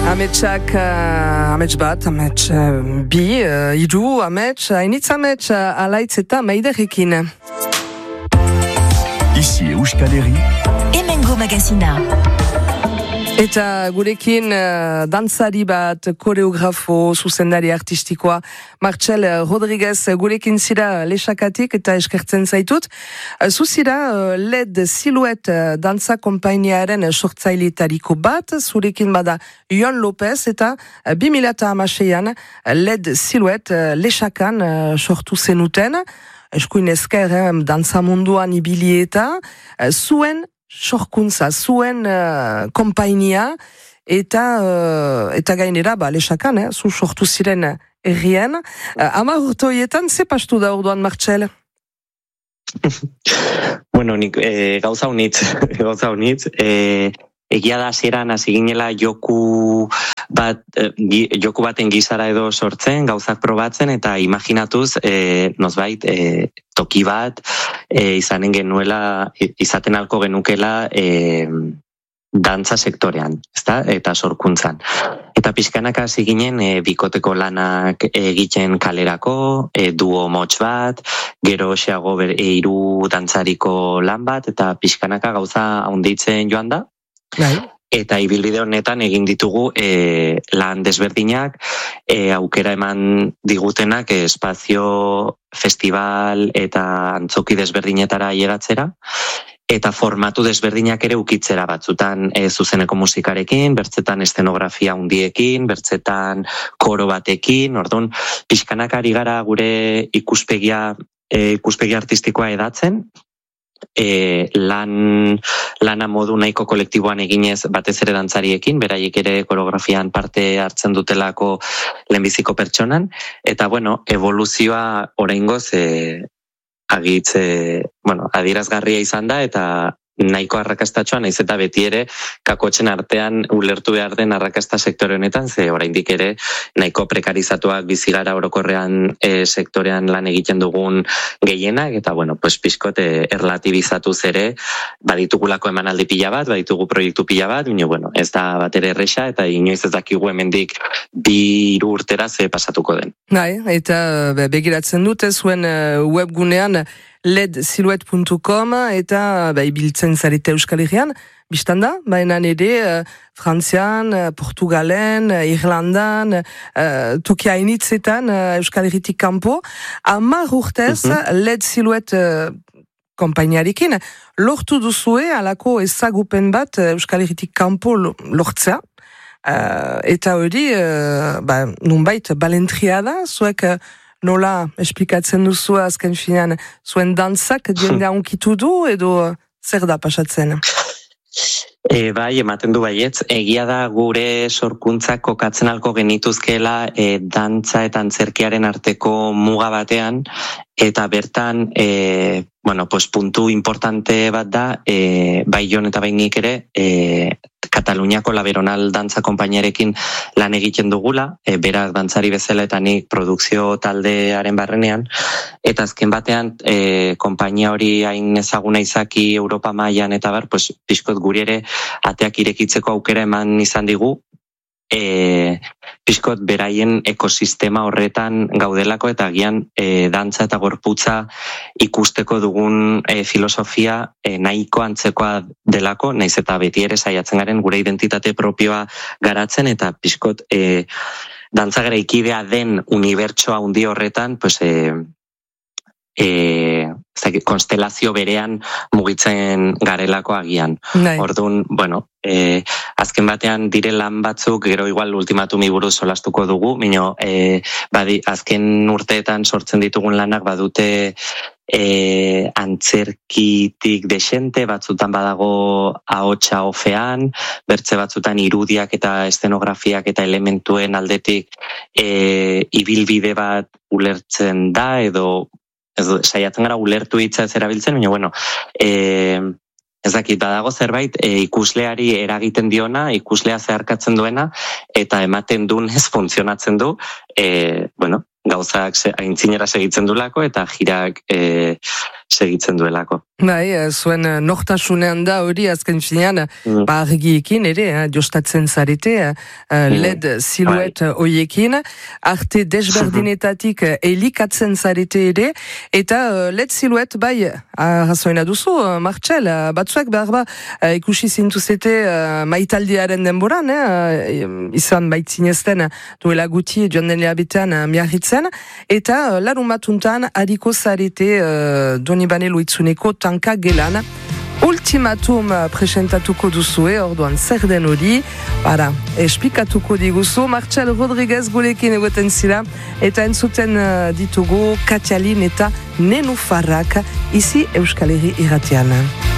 Ametsak, amets bat, amets bi, hiru, amets, hainitz amets, alaitz eta maiderekin. Ici Euskal Herri. Hemengo magazina. Eta gurekin dantzari bat, koreografo, zuzendari artistikoa, Martxel Rodriguez, gurekin zira Lexakatik eta eskertzen zaitut. Zuzira LED Silhouette dantza konpainiaren sortzailetariko bat, zurekin bada Jon Lopez eta 2016an LED Silhouette Lexakan sortu zenuten. Eskuin esker dantza munduan ibili eta zuen sorkuntza, zuen konpainia eta gainera Lexakan, zu sortu ziren errien. 10 urte horietan, ze pastu da orduan, Martxel? Bueno, nik gauza unitz. Egia da hasieran hasi ginela joku baten gizara edo sortzen, gauzak probatzen, eta imaginatuz, nozbait, toki bat, izaten alko genukela dantza sektorean, ezta? Eta sorkuntzan. Eta pixkanaka hasi ginen bikoteko lanak egiten kalerako, duo motx bat, gero xeago hiru dantzariko lan bat, eta pixkanaka gauza handitzen joan da. Eta ibilbide honetan egin ditugu lan desberdinak, aukera eman digutenak espazio, festival eta antzoki desberdinetara ailegatzera, eta formatu desberdinak ere ukitzera, batzutan zuzeneko musikarekin, bertzetan eszenografia handiekin, bertzetan koro batekin, orduan pixkanak ari gara gure ikuspegi artistikoa edatzen, lana modu nahiko kolektiboan eginez batez ere dantzariekin, beraiek ere koreografian parte hartzen dutelako lehenbiziko pertsonan, eta evoluzioa oraingoz adierazgarria izan da, eta nahiko arrakastatxoa, naiz eta beti ere kakotxen artean ulertu behar den arrakasta sektore honetan, ze oraindik ere nahiko prekarizatuak bizigara orokorrean sektorean lan egiten dugun gehienak, eta pixkot erlatibizatuz ere baditugulako emanaldi pila bat, baditugu proiektu pila bat, baina ez da bat ere erresa, eta inoiz ez dakigu hemendik 2 urtera ze pasatuko den. Eta begiratzen dute zuen webgunean ledsilhouette.com eta ibiltzen zarete Euskal Herrian, biztan da, baina ere Frantzian, Portugalen, Irlandan, tokia hainitzetan Euskal Herritik kanpo, 10 urtez LED Silhouette konpainiarekin, lortu duzue alako ezagupen bat Euskal Herritik kanpo lortzea, eta hori, nunbait balentria da, zuek nola esplikatzen duzu azken finean zuen dantzak jendea unkitu du edo zer da pasatzen? Ematen du baietz, egia da gure sorkuntzak kokatzen alko genituzkeela dantza eta antzerkiaren arteko muga batean, eta bertan puntu importante bat da, bai Jon eta bai nik ere, Kataluniako La Veronal dantza konpainiarekin lan egiten dugula, berak dantzari bezala eta nik produkzio taldearen barrenean, eta azken batean konpainia hori hain ezaguna izaki Europa mailan eta pixkot guri ere ateak irekitzeko aukera eman izan digu, pixkot beraien ekosistema horretan gaudelako, eta agian dantza eta gorputza ikusteko dugun filosofia nahiko antzekoa delako, naiz eta beti ere saiatzen garen gure identitate propioa garatzen, eta pixkot dantza garaikidea den unibertsoa handi horretan, konstelazio berean mugitzen garelako agian. Orduan, azken batean dire lan batzuk, gero igual ultimatumi buruz solastuko dugu, mino azken urteetan sortzen ditugun lanak badute antzerkitik desente, batzutan badago ahotsa ofean, bertze batzutan irudiak eta eszenografiak eta elementuen aldetik ibilbide bat ulertzen da, edo saiatzen gara ulertu hitza ez erabiltzen, baina ez dakit, badago zerbait ikusleari eragiten diona, ikuslea zeharkatzen duena, eta ematen dunez funtzionatzen du, gauzak aintzinera segitzen dulako, eta jirak segitzen duelako. Bai, zuen nortasunean da hori azken finean, argiekin ere, jostatzen zarete, LED siluet hoiekin, arte desberdinetatik elikatzen zarete ere, eta LED siluet, bai, arrazoina duzu, Martxel, batzuek behar ikusi zintuzete maitaldiaren denboran, izan baitzinezten duela guti joan den lehabetean miarritzen, eta larun batuntan hariko zarete Donibane Loitzuneko tanka gelan. Ultimatum presentatuko duzue, orduan zer den hori, esplikatuko diguzu, Martxel Rodriguez gurekin egoten zira, eta entzuten ditugu Katialin eta Nenufarrak, izi Euskal Herri irratian.